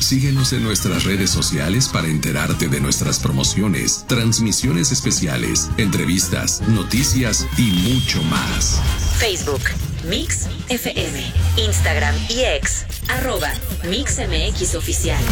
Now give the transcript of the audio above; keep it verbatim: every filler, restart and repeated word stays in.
Síguenos en nuestras redes sociales para enterarte de nuestras promociones, transmisiones especiales, entrevistas, noticias y mucho más. Facebook, Mix F M. Instagram y X, arroba Mix M X Oficial.